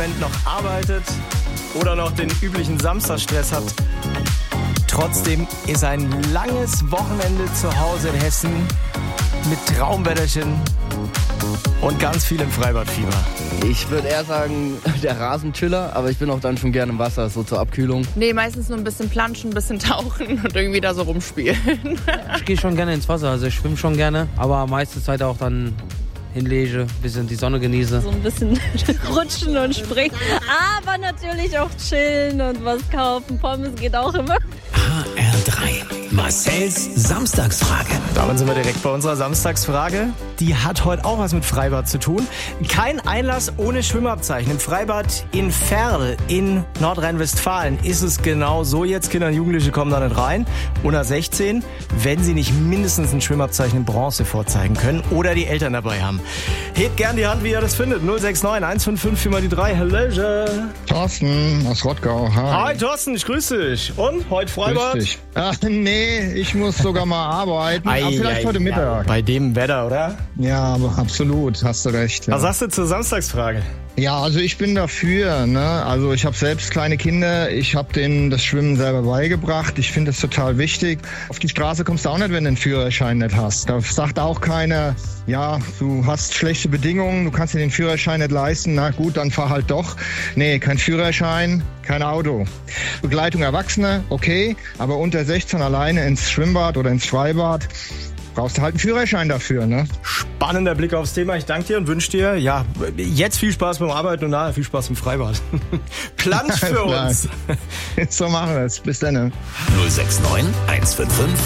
Moment noch arbeitet oder noch den üblichen Samstagsstress habt. Trotzdem ist ein langes Wochenende zu Hause in Hessen mit Traumwetterchen und ganz viel im Freibadfieber. Ich würde eher sagen, der Rasenchiller, aber ich bin auch dann schon gerne im Wasser, so zur Abkühlung. Nee, meistens nur ein bisschen planschen, ein bisschen tauchen und irgendwie da so rumspielen. Ich gehe schon gerne ins Wasser, also ich schwimme schon gerne, aber meiste Zeit auch dann hinlege, ein bisschen die Sonne genieße. So ein bisschen rutschen und springen, aber natürlich auch chillen und was kaufen. Pommes geht auch immer. HR3, Marcells Samstagsfrage. Damit sind wir direkt bei unserer Samstagsfrage. Die hat heute auch was mit Freibad zu tun. Kein Einlass ohne Schwimmabzeichen. Im Freibad in Verl in Nordrhein-Westfalen ist es genau so. Jetzt Kinder und Jugendliche kommen da nicht rein. Unter 16, wenn sie nicht mindestens ein Schwimmabzeichen in Bronze vorzeigen können oder die Eltern dabei haben. Hebt gern die Hand, wie ihr das findet. 069 155 4 mal die 3. Hello. Thorsten aus Rottgau. Hi Thorsten, ich grüße dich. Und heute Freibad? Grüß dich. Ach nee, ich muss sogar mal arbeiten. Aber vielleicht heute Mittag. Bei dem Wetter, oder? Ja, aber absolut, hast du recht. Ja. Was sagst du zur Samstagsfrage? Ja, also ich bin dafür, ne? Also ich habe selbst kleine Kinder, ich habe denen das Schwimmen selber beigebracht. Ich finde das total wichtig. Auf die Straße kommst du auch nicht, wenn du einen Führerschein nicht hast. Da sagt auch keiner, ja, du hast schlechte Bedingungen, du kannst dir den Führerschein nicht leisten. Na gut, dann fahr halt doch. Nee, kein Führerschein, kein Auto. Begleitung Erwachsener, okay, aber unter 16 alleine ins Schwimmbad oder ins Freibad, brauchst du halt einen Führerschein dafür, ne? Spannender Blick aufs Thema. Ich danke dir und wünsche dir, ja, jetzt viel Spaß beim Arbeiten und nachher viel Spaß im Freibad. Plansch für uns. So machen wir es. Bis dann. 069 155